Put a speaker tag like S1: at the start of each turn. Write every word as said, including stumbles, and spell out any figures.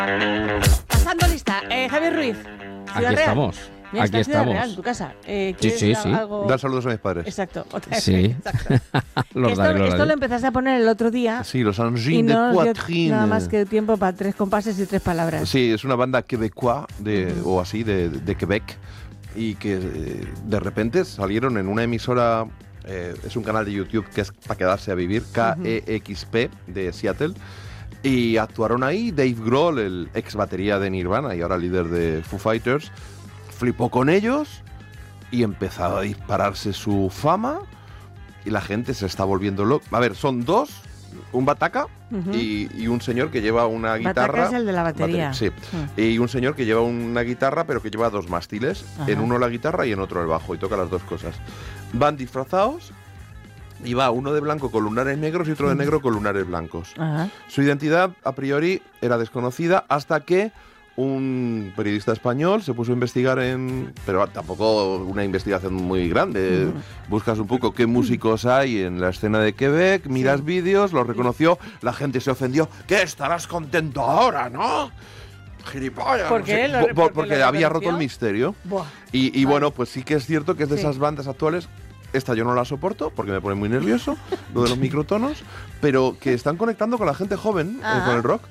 S1: Pasando lista, eh, Javier Ruiz.
S2: Aquí
S1: Ciudad Real.
S2: estamos.
S1: Mira,
S2: Aquí
S1: está en Ciudad
S2: estamos.
S1: Real, en tu casa. Eh,
S2: Sí,
S1: ¿quieres
S2: sí,
S1: a-
S2: sí.
S1: algo?
S3: Dar saludos a mis padres.
S1: Exacto. Otra vez.
S2: Sí.
S1: Exacto.
S2: Los
S1: esto,
S2: daré, los
S1: esto
S2: daré.
S1: lo empezaste a poner el otro día.
S3: Sí, los
S1: Y
S3: Engines de
S1: no nos dio
S3: Poitrine.
S1: nada más que tiempo para tres compases y tres palabras.
S3: Sí, es una banda quebecois de, uh-huh. o así, de, de Quebec, y que eh, de repente salieron en una emisora, eh, es un canal de YouTube que es para quedarse a vivir, K E X P, de Seattle, y actuaron ahí. Dave Grohl, el ex batería de Nirvana y ahora líder de Foo Fighters, flipó con ellos y empezó a dispararse su fama y la gente se está volviendo loca. A ver, son dos, un bataca uh-huh. y, y un señor que lleva una guitarra.
S1: Bataca es el de la batería.
S3: Batería, sí. Uh-huh. Y un señor que lleva una guitarra pero que lleva dos mástiles, uh-huh. en uno la guitarra y en otro el bajo, y toca las dos cosas. Van disfrazados y va uno de blanco con lunares negros y otro de negro con lunares blancos. Uh-huh. Su identidad a priori era desconocida hasta que un periodista español se puso a investigar en... pero tampoco una investigación muy grande. Uh-huh. Buscas un poco qué músicos hay en la escena de Quebec, miras sí. vídeos, los reconoció, la gente se ofendió. ¿Qué? Estarás contento ahora, ¿no? Gilipollas.
S1: ¿Por qué?
S3: No sé.
S1: ¿Lo,
S3: porque
S1: porque
S3: porque había roto el misterio.
S1: Buah.
S3: Y, y
S1: vale.
S3: bueno, pues sí que es cierto que es de
S1: sí.
S3: esas bandas actuales. Esta yo no la soporto porque me pone muy nervioso, lo de los microtonos, pero que están conectando con la gente joven, eh, con el rock.